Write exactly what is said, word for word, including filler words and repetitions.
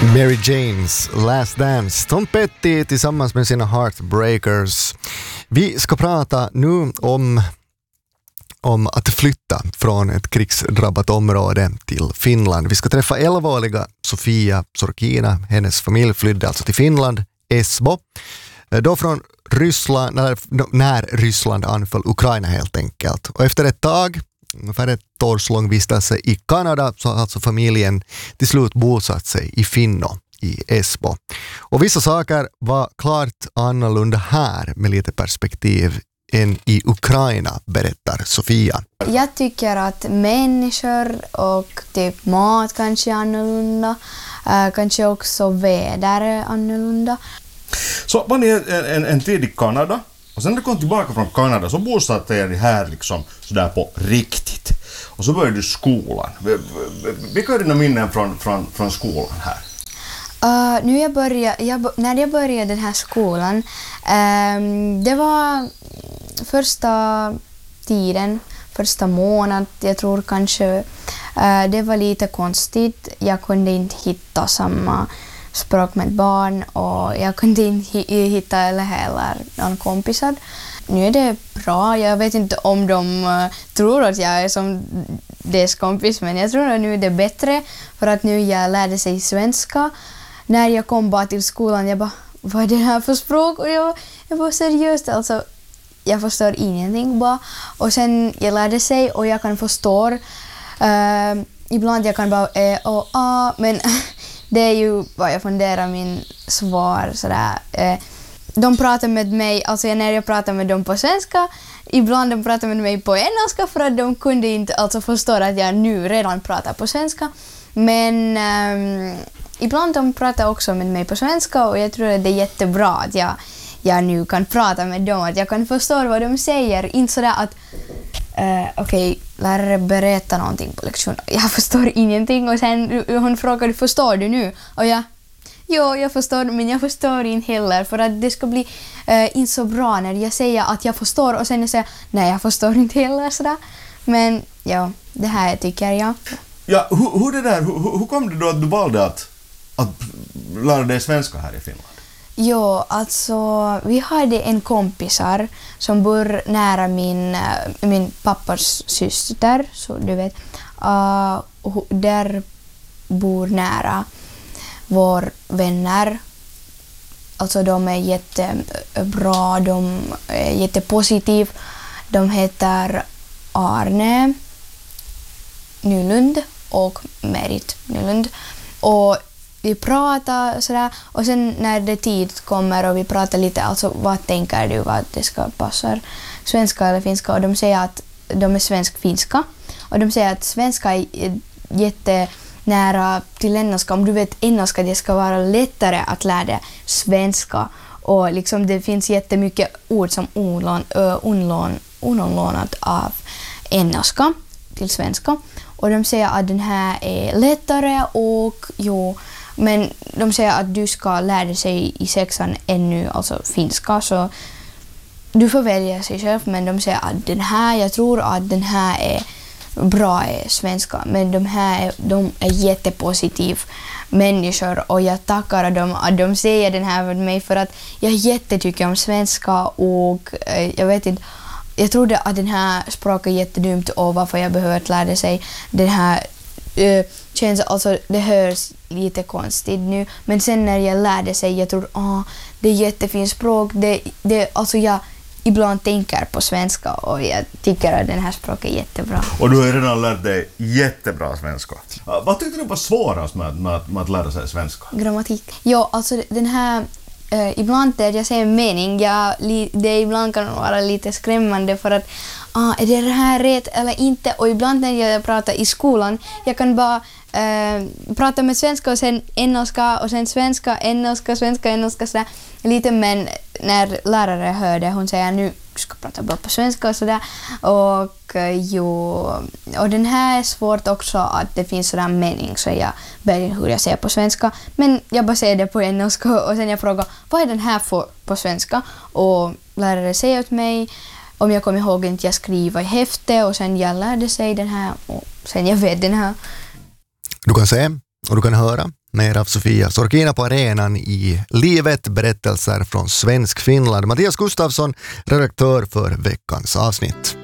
Mary Janes Last Dance, Tom Petty tillsammans med sina Heartbreakers. Vi ska prata nu om, om att flytta från ett krigsdrabbat område till Finland. Vi ska träffa elvaåriga Sofia Sorkina. Hennes familj flydde alltså till Finland, Esbo. Då från Ryssland, när, när Ryssland anföll Ukraina helt enkelt. Och efter ett tag, ungefär ett års lång vistelse i Kanada, så har alltså familjen till slut bosatt sig i Finno i Esbo. Och vissa saker var klart annorlunda här med lite perspektiv än i Ukraina, berättar Sofia. Jag tycker att människor och typ mat kanske är annorlunda, äh, kanske också väder är annorlunda. Så var ni en, en, en tid i Kanada och sen när du kom tillbaka från Kanada så bosatte jag här liksom sådär på riktigt. Och så började du skolan. Vilka är dina minnen från, från, från skolan här? Uh, nu jag började, jag, när jag började den här skolan, um, det var första tiden, första månaden, jag tror kanske, uh, det var lite konstigt. Jag kunde inte hitta samma språk med barn och jag kunde inte hitta eller heller någon kompisar. Nu är det bra. Jag vet inte om de uh, tror att jag är som deras kompis, men jag tror att nu är det bättre för att nu jag lärde sig svenska. När jag kom bara till skolan, jag bara, vad är det här för språk? Och jag, jag var seriöst, alltså, jag förstår ingenting bara. Och sen jag lärde sig och jag kan förstå. Uh, ibland jag kan bara eh och ah, men det är ju vad jag funderar min svar sådär. Eh, de pratar med mig, alltså när jag pratar med dem på svenska, ibland de pratar med mig på engelska för att de kunde inte alltså förstå att jag nu redan pratar på svenska. Men um, ibland de pratar också med mig på svenska och jag tror att det är jättebra att jag, jag nu kan prata med dem, att jag kan förstå vad de säger. Inte sådär att uh, okej, okay, lärare berätta någonting på lektionen. Jag förstår ingenting och sen hon frågar, förstår du nu? Och jag, jo, jag förstår, men jag förstår inte heller för att det ska bli uh, inte så bra när jag säger att jag förstår och sen jag säger, nej jag förstår inte heller sådär. Men ja, det här tycker jag. Ja, hur, hur, det där, hur, hur kom det då att du valde att, att lära dig svenska här i Finland? Jo, alltså vi hade en kompisar som bor nära min, min pappas syster, så du vet. Uh, där bor nära vår vänner. Alltså de är jättebra, de är jättepositiva. De heter Arne Nylund och Merit Nylund. Och vi pratar sådär och sen när det tid kommer och vi pratar lite, alltså vad tänker du vad det ska passa, svenska eller finska, och de säger att de är svensk-finska och de säger att svenska är jättenära till engelska. Om du vet engelska, det ska vara lättare att lära dig svenska och liksom det finns jättemycket ord som unlånat av engelska till svenska. Och de säger att den här är lättare och jo, men de säger att du ska lära sig i sexan ännu, alltså finska, så du får välja sig själv, men de säger att den här, jag tror att den här är bra i svenska, men de här de är jättepositiva människor och jag tackar dem att de säger den här med mig för att jag jättetycker om svenska och eh, jag vet inte, jag trodde att den här språket är jättedumt och varför jag behöver lära sig den här uh, känns, alltså det hörs lite konstigt nu, men sen när jag lärde sig, jag tror ah, det är jättefint språk, det, det, alltså jag ibland tänker på svenska och jag tycker att den här språket är jättebra. Och du har ju redan lärt dig jättebra svenska. Uh, vad tyckte du var svårast med, med, med att lära sig svenska? Grammatik. Ja, alltså den här Uh, ibland när jag säger mening, jag, li, det ibland kan vara lite skrämmande för att ah, är det här rätt eller inte, och ibland när jag pratar i skolan, jag kan bara uh, prata med svenska och sen engelska och sen svenska, engelska, svenska, engelska sådär lite, men när lärare hörde, hon säger nu du ska prata bara på svenska och sådär, och uh, jo, och den här är svårt också att det finns sådär mening, så jag väljer hur jag säger på svenska, men jag bara säger det på engelska och sen jag frågar vad är den här för på svenska, och lärare säger åt mig, om jag kommer ihåg inte jag skriver i häfte och sen jag lärde sig den här och sen jag vet den här. Du kan se och du kan höra Mer av Sofia Sorkina på arenan i Livet, berättelser från svensk Finland. Mattias Gustafsson, redaktör för veckans avsnitt.